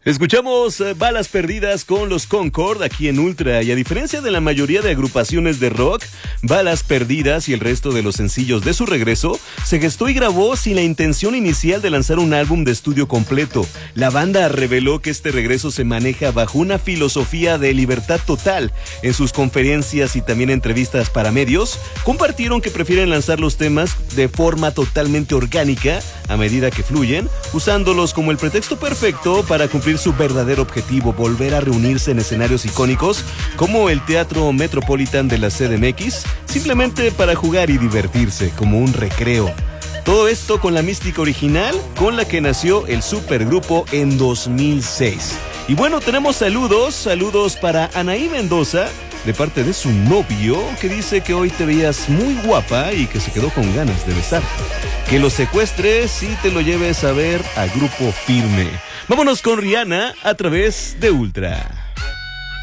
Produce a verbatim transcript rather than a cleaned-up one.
Escuchamos eh, Balas Perdidas con los Concord aquí en Ultra, y a diferencia de la mayoría de agrupaciones de rock, Balas Perdidas y el resto de los sencillos de su regreso se gestó y grabó sin la intención inicial de lanzar un álbum de estudio completo. La banda reveló que este regreso se maneja bajo una filosofía de libertad total. En sus conferencias y también entrevistas para medios, compartieron que prefieren lanzar los temas de forma totalmente orgánica a medida que fluyen, usándolos como el pretexto perfecto para cumplir su verdadero objetivo: volver a reunirse en escenarios icónicos como el Teatro Metropolitan de la C D M X, simplemente para jugar y divertirse, como un recreo. Todo esto con la mística original con la que nació el supergrupo en dos mil seis. Y bueno, tenemos saludos, saludos para Anaí Mendoza, de parte de su novio, que dice que hoy te veías muy guapa y que se quedó con ganas de besarte. Que lo secuestres y te lo lleves a ver a Grupo Firme. Vámonos con Rihanna a través de Ultra.